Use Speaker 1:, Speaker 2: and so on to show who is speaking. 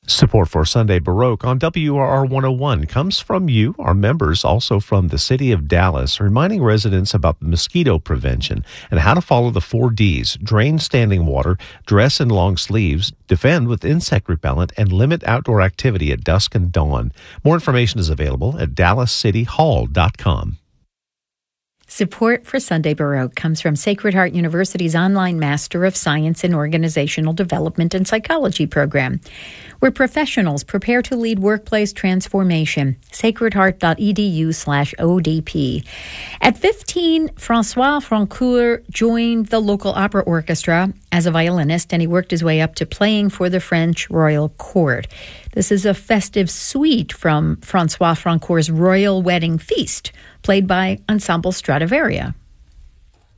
Speaker 1: Support for Sunday Baroque on WRR 101 comes from you, our members, also from the city of Dallas, reminding residents about mosquito prevention and how to follow the 4 Ds: drain standing water, dress in long sleeves, defend with insect repellent, and limit outdoor activity at dusk and dawn. More information is available at dallascityhall.com.
Speaker 2: Support for Sunday Baroque comes from Sacred Heart University's online Master of Science in Organizational Development and Psychology program, where professionals prepare to lead workplace transformation. sacredheart.edu/ODP. At 15, Francois Francoeur joined the local opera orchestra as a violinist, and he worked his way up to playing for the French royal court. This is a festive suite from Francois Francoeur's Royal Wedding Feast, played by Ensemble Stradivaria.